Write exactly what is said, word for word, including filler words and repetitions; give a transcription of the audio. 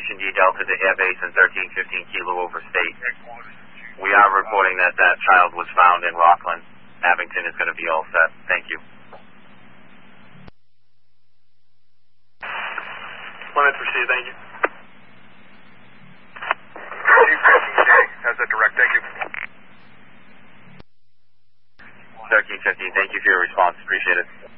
Ocean D Delta to Airbase and thirteen fifteen Kilo over state. We are reporting that that child was found in Rockland. Abington is going to be all set. Thank you. Limit proceed, thank you. thirteen fifteen K has that direct, thank you. thirteen fifteen, thank you for your response. Appreciate it.